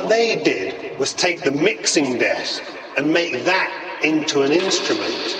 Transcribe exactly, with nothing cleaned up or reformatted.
they did was take the mixing desk and make that into an instrument.